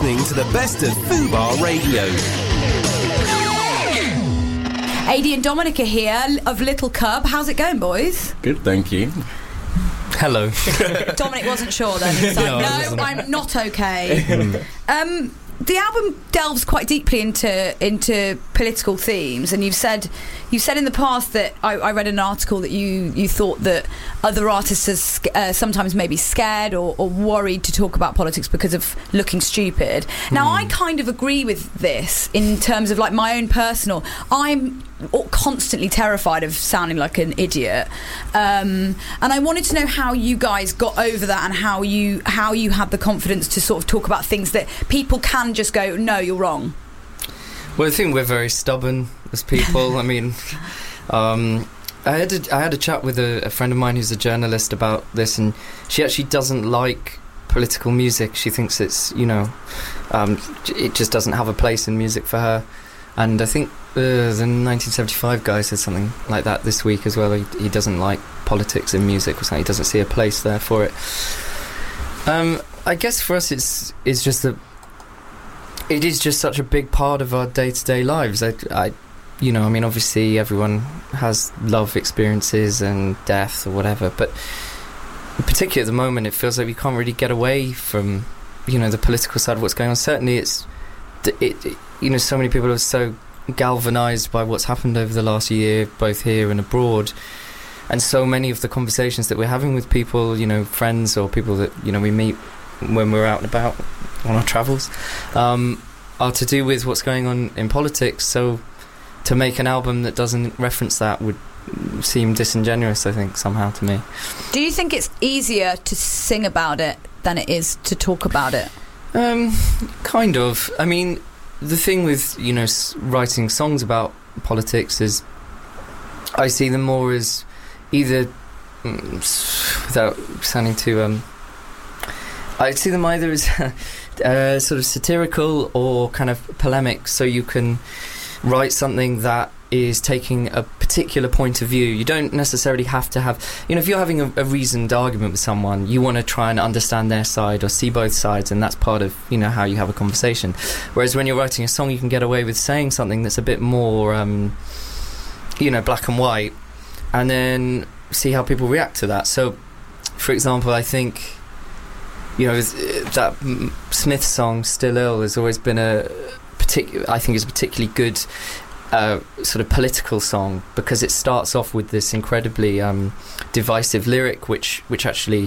listening to the best of Fubar Radio. Adi and Dominic are here of Little Cub. How's it going, boys? Good, thank you. Hello. Dominic wasn't sure then. He's like, no, I'm not okay. The album delves quite deeply into political themes, and you've said in the past that I read an article that you thought that other artists are sometimes maybe scared or worried to talk about politics because of looking stupid. Now, I kind of agree with this in terms of like my own personal. I'm constantly terrified of sounding like an idiot, and I wanted to know how you guys got over that and how you had the confidence to sort of talk about things that people can just go, no, you're wrong. Well, I think we're very stubborn as people. I mean, I had a chat with a friend of mine who's a journalist about this, and she actually doesn't like political music. She thinks it's, it just doesn't have a place in music for her. And I think the 1975 guy said something like that this week as well. He doesn't like politics in music or something. He doesn't see a place there for it. I guess for us it's just that it is just such a big part of our day-to-day lives. Obviously everyone has love experiences and death or whatever, but particularly at the moment it feels like we can't really get away from, the political side of what's going on. Certainly so many people are so galvanised by what's happened over the last year, both here and abroad, and so many of the conversations that we're having with people, friends or people that we meet when we're out and about on our travels, are to do with what's going on in politics. So to make an album that doesn't reference that would seem disingenuous, I think, somehow to me. Do you think it's easier to sing about it than it is to talk about it? Kind of. I mean, the thing with, writing songs about politics is I see them more as either, without sounding too... I see them either as sort of satirical or kind of polemic, so you can write something that is taking a particular point of view. You don't necessarily have to have... if you're having a reasoned argument with someone, you want to try and understand their side or see both sides, and that's part of, how you have a conversation. Whereas when you're writing a song, you can get away with saying something that's a bit more, black and white, and then see how people react to that. So, for example, I think... that Smith song, Still Ill, has always been I think it's a particularly good sort of political song, because it starts off with this incredibly divisive lyric, which actually